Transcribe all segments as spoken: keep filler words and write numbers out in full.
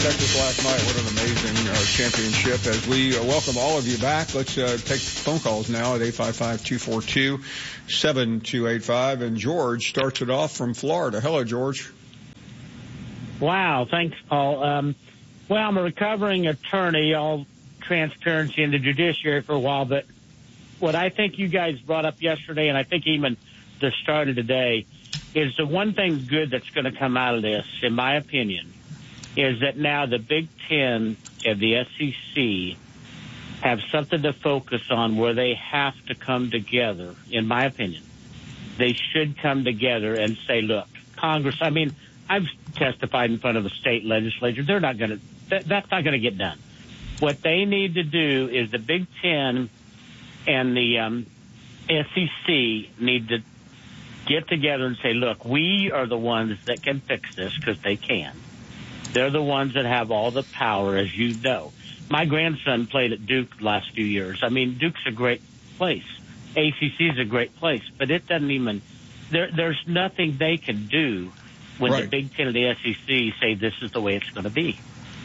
Texas last night. What an amazing uh, championship. As we uh, welcome all of you back, let's uh, take phone calls now at eight five five, two four two, seven two eight five. And George starts it off from Florida. Hello, George. Wow, thanks, Paul. Um, well, I'm a recovering attorney, all transparency in the judiciary for a while, but what I think you guys brought up yesterday, and I think even the start of today, is the one thing good that's going to come out of this, in my opinion, is that now the Big Ten and the S E C have something to focus on where they have to come together, in my opinion. They should come together and say, look, Congress, I mean, I've testified in front of the state legislature. They're not going to, that, that's not going to get done. What they need to do is the Big Ten and the um, S E C need to get together and say, look, we are the ones that can fix this because they can. They're the ones that have all the power, as you know. My grandson played at Duke the last few years. I mean, Duke's a great place. A C C is a great place, but it doesn't even, there, there's nothing they can do when right. the Big Ten and the S E C say this is the way it's going to be.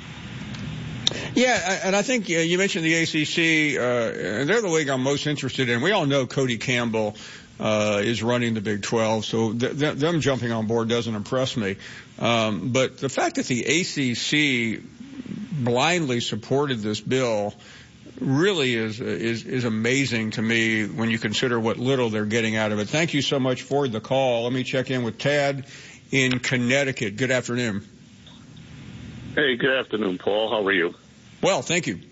Yeah, and I think uh, you mentioned the A C C, uh, and they're the league I'm most interested in. We all know Cody Campbell uh, is running the Big twelve, so th- th- them jumping on board doesn't impress me. Um, but the fact that the A C C blindly supported this bill really is is is amazing to me when you consider what little they're getting out of it. Thank you so much for the call. Let me check in with Tad in Connecticut. Good afternoon. Hey, good afternoon, Paul. How are you? Well, thank you.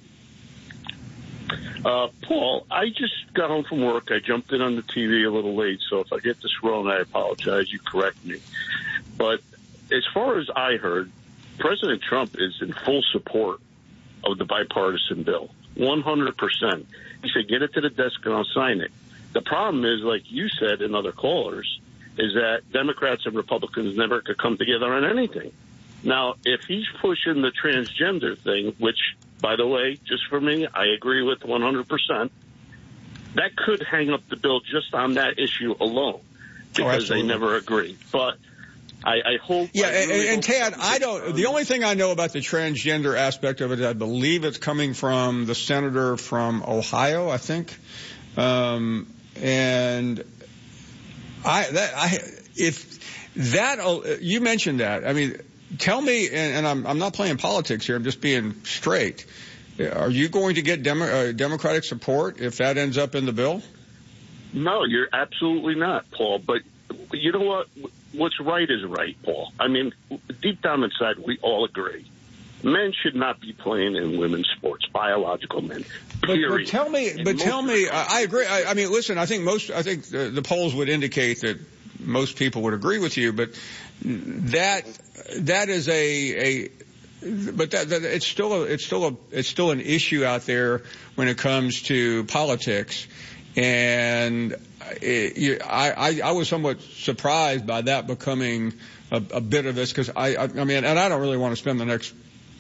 Uh, Paul, I just got home from work. I jumped in on the T V a little late, so if I get this wrong, I apologize. You correct me. But as far as I heard, President Trump is in full support of the bipartisan bill, one hundred percent. He said, get it to the desk and I'll sign it. The problem is, like you said and other callers, is that Democrats and Republicans never could come together on anything. Now, if he's pushing the transgender thing, which, by the way, just for me, I agree with one hundred percent, that could hang up the bill just on that issue alone because oh, they never agree. But I, I hope. Yeah, I really and, and hope Tad, I don't. The only thing I know about the transgender aspect of it, I believe it's coming from the senator from Ohio, I think, um, and I that I if that you mentioned that, I mean. Tell me, and, and I'm, I'm not playing politics here, I'm just being straight. Are you going to get Demo, uh, Democratic support if that ends up in the bill? No, you're absolutely not, Paul. But you know what? What's right is right, Paul. I mean, deep down inside, we all agree. Men should not be playing in women's sports, biological men. But, but tell me, and but tell me, I, I agree. I, I mean, listen, I think most, I think the, the polls would indicate that most people would agree with you, but that, that is a, a, but that, that it's still a, it's still a, it's still an issue out there when it comes to politics. And it, you, I, I, I was somewhat surprised by that becoming a, a bit of this because I, I, I mean, and I don't really want to spend the next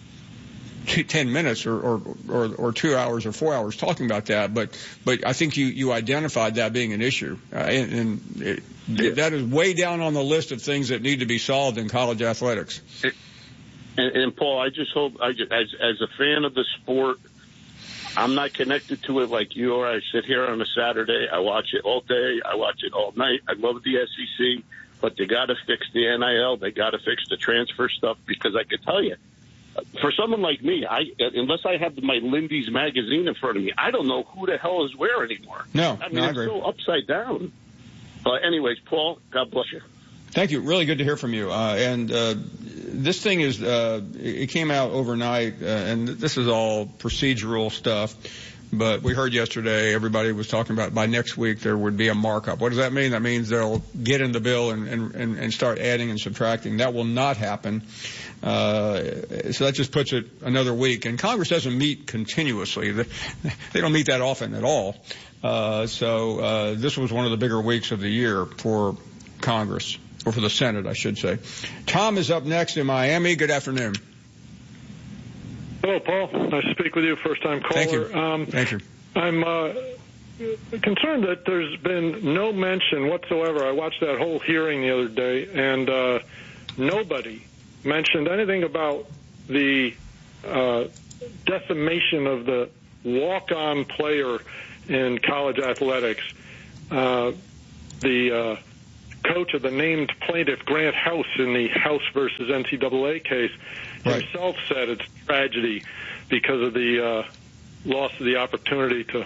two, ten minutes or, or, or, or two hours or four hours talking about that, but, but I think you, you identified that being an issue. Uh, and and it, yeah. that is way down on the list of things that need to be solved in college athletics. And, and Paul, I just hope, I just, as, as a fan of the sport, I'm not connected to it like you are. I sit here on a Saturday. I watch it all day. I watch it all night. I love the S E C, but they got to fix the N I L. They got to fix the transfer stuff because I could tell you, for someone like me, I unless I have my Lindy's magazine in front of me, I don't know who the hell is where anymore. No, I mean, no, I it's agree. so upside down. But anyways, Paul, God bless you. Thank you. Really good to hear from you. Uh, and uh, this thing is, uh, it came out overnight, uh, and this is all procedural stuff. But we heard yesterday everybody was talking about by next week there would be a markup. What does that mean? That means they'll get in the bill and, and, and start adding and subtracting. That will not happen. Uh, so that just puts it another week. And Congress doesn't meet continuously. They, they don't meet that often at all. Uh, so uh, this was one of the bigger weeks of the year for Congress, or for the Senate, I should say. Tom is up next in Miami. Good afternoon. Hello, Paul. Nice to speak with you. First-time caller. Thank you. Um, Thank you. I'm uh, concerned that there's been no mention whatsoever. I watched that whole hearing the other day, and uh, nobody mentioned anything about the uh, decimation of the walk-on player in college athletics. Uh, the uh, coach of the named plaintiff, Grant House, in the House versus N C double A case, right, himself said it's a tragedy because of the uh, loss of the opportunity to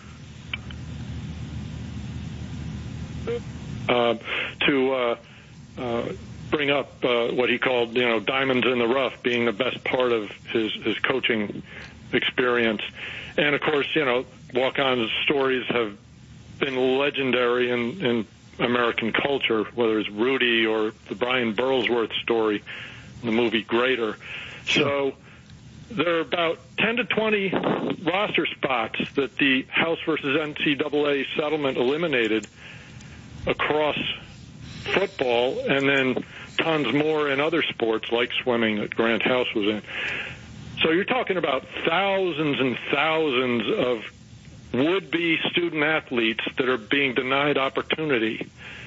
uh, to uh, uh, bring up uh, what he called, you know, diamonds in the rough being the best part of his, his coaching experience. And, of course, you know, walk-on stories have been legendary in, in American culture, whether it's Rudy or the Brian Burlsworth story in the movie Greater. So there are about ten to twenty roster spots that the House versus N C double A settlement eliminated across football, and then tons more in other sports like swimming that Grant House was in. So you're talking about thousands and thousands of would-be student athletes that are being denied opportunity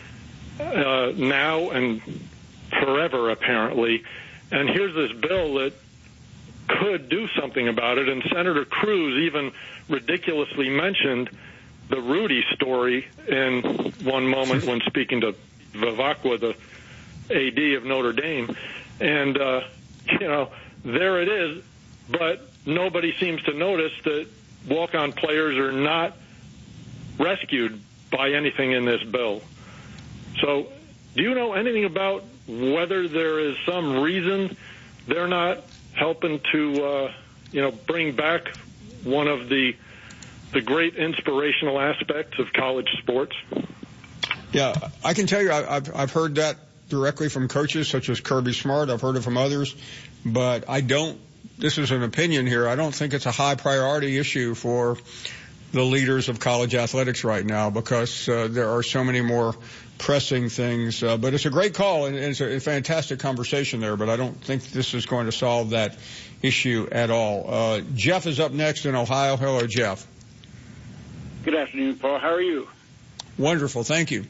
uh, now and forever, apparently. And here's this bill that could do something about it. And Senator Cruz even ridiculously mentioned the Rudy story in one moment when speaking to Vivacqua, the A D of Notre Dame. And, uh, you know, there it is. But nobody seems to notice that walk-on players are not rescued by anything in this bill. So do you know anything about whether there is some reason they're not helping to, uh, you know, bring back one of the the great inspirational aspects of college sports? Yeah, I can tell you I've, I've heard that directly from coaches such as Kirby Smart. I've heard it from others, but I don't, this is an opinion here, I don't think it's a high priority issue for the leaders of college athletics right now because uh, there are so many more pressing things. Uh, but it's a great call, and it's a, a fantastic conversation there, but I don't think this is going to solve that issue at all. Uh, Jeff is up next in Ohio. Hello, Jeff. Good afternoon, Paul. How are you? Wonderful. Thank you.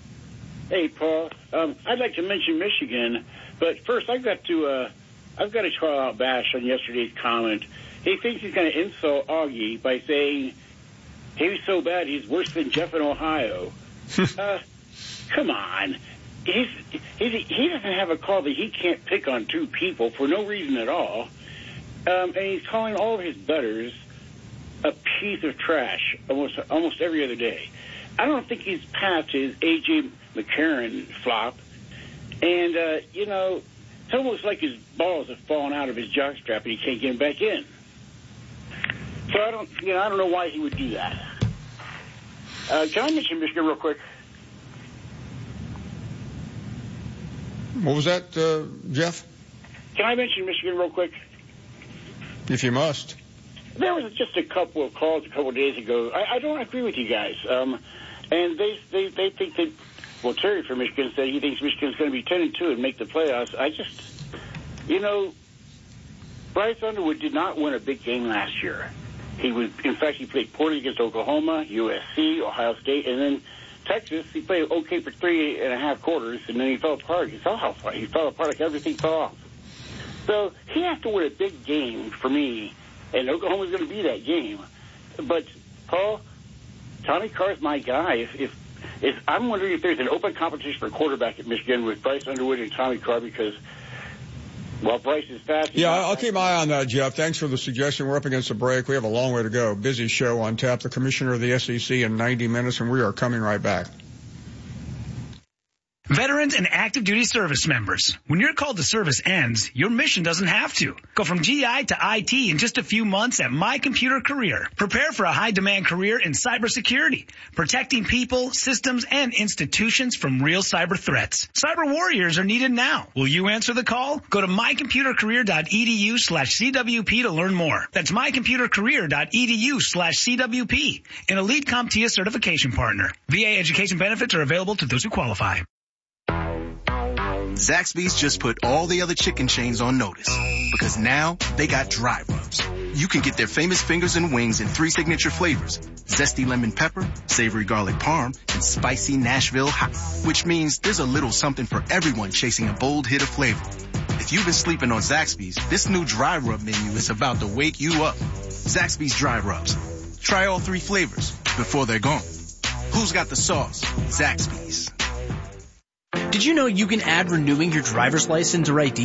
Hey, Paul. Um, I'd like to mention Michigan, but first I've got to uh, I've got to call out Bash on yesterday's comment. He thinks he's going to insult Augie by saying he's so bad he's worse than Jeff in Ohio. uh, come on. He's, he's, he doesn't have a call that he can't pick on two people for no reason at all. Um, and he's calling all of his betters a piece of trash almost almost every other day. I don't think he's past his A J McCarron flop. And, uh, you know, it's almost like his balls have fallen out of his jockstrap and he can't get them back in. So I don't, you know, I don't know why he would do that. Uh, can I mention Michigan real quick? What was that, uh, Jeff? Can I mention Michigan real quick? If you must. There was just a couple of calls a couple of days ago. I, I don't agree with you guys. Um, and they, they, they think that, well, Terry from Michigan said he thinks Michigan's going to be ten and two and make the playoffs. I just, you know, Bryce Underwood did not win a big game last year. He was, in fact, he played poorly against Oklahoma, U S C, Ohio State, and then Texas. He played okay for three and a half quarters, and then he fell apart. He fell apart. He fell apart like everything fell off. So he has to win a big game for me, and Oklahoma's going to be that game. But, Paul, Tommy Carr's my guy. If, if, if I'm wondering if there's an open competition for quarterback at Michigan with Bryce Underwood and Tommy Carr because, well, Bryce is fast. Yeah, I'll keep my eye on that, Jeff. Thanks for the suggestion. We're up against a break. We have a long way to go. Busy show on tap. The commissioner of the S E C in ninety minutes, and we are coming right back. Veterans and active duty service members, when your call to service ends, your mission doesn't have to. Go from G I to I T in just a few months at My Computer Career. Prepare for a high-demand career in cybersecurity, protecting people, systems, and institutions from real cyber threats. Cyber warriors are needed now. Will you answer the call? Go to mycomputercareer.edu slash CWP to learn more. That's mycomputercareer.edu slash CWP, an Elite CompTIA certification partner. V A education benefits are available to those who qualify. Zaxby's just put all the other chicken chains on notice because now they got dry rubs. You can get their famous fingers and wings in three signature flavors: zesty lemon pepper, savory garlic parm, and spicy Nashville hot, which means there's a little something for everyone chasing a bold hit of flavor. if you've been sleeping on Zaxby's, this new dry rub menu is about to wake you up. Zaxby's Dry Rubs. Try all three flavors before they're gone. Who's got the sauce? Zaxby's. Did you know you can add renewing your driver's license or I D